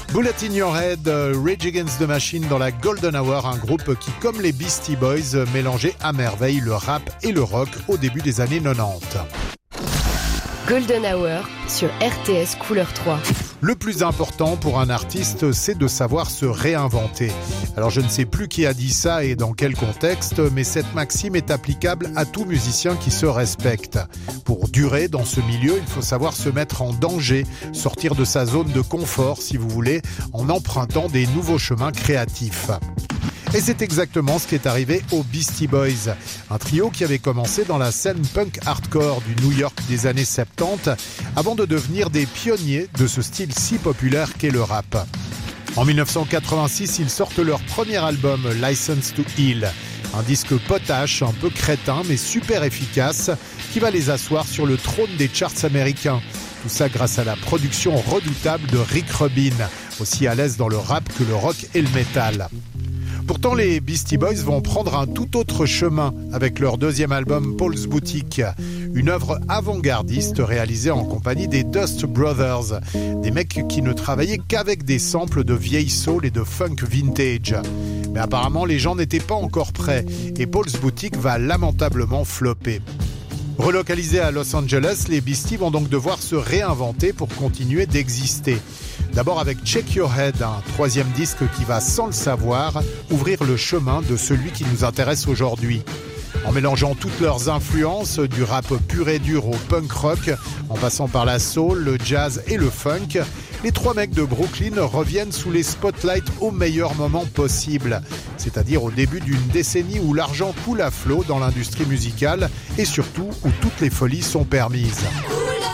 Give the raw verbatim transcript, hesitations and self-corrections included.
Bullet in Your Head, Rage Against the Machine dans la Golden Hour, un groupe qui, comme les Beastie Boys, mélangeait à merveille le rap et le rock au début des années quatre-vingt-dix. Golden Hour sur R T S Couleur trois. Le plus important pour un artiste, c'est de savoir se réinventer. Alors je ne sais plus qui a dit ça et dans quel contexte, mais cette maxime est applicable à tout musicien qui se respecte. Pour durer dans ce milieu, il faut savoir se mettre en danger, sortir de sa zone de confort, si vous voulez, en empruntant des nouveaux chemins créatifs. Et c'est exactement ce qui est arrivé aux Beastie Boys, un trio qui avait commencé dans la scène punk hardcore du New York des années soixante-dix, avant de devenir des pionniers de ce style si populaire qu'est le rap. En dix-neuf cent quatre-vingt-six, ils sortent leur premier album, License to Ill, un disque potache, un peu crétin mais super efficace, qui va les asseoir sur le trône des charts américains. Tout ça grâce à la production redoutable de Rick Rubin, aussi à l'aise dans le rap que le rock et le métal. Pourtant, les Beastie Boys vont prendre un tout autre chemin avec leur deuxième album Paul's Boutique, une œuvre avant-gardiste réalisée en compagnie des Dust Brothers, des mecs qui ne travaillaient qu'avec des samples de vieilles soul et de funk vintage. Mais apparemment, les gens n'étaient pas encore prêts et Paul's Boutique va lamentablement flopper. Relocalisés à Los Angeles, les Beastie vont donc devoir se réinventer pour continuer d'exister. D'abord avec Check Your Head, un troisième disque qui va, sans le savoir, ouvrir le chemin de celui qui nous intéresse aujourd'hui. En mélangeant toutes leurs influences, du rap pur et dur au punk rock, en passant par la soul, le jazz et le funk, les trois mecs de Brooklyn reviennent sous les spotlights au meilleur moment possible, c'est-à-dire au début d'une décennie où l'argent coule à flot dans l'industrie musicale et surtout où toutes les folies sont permises.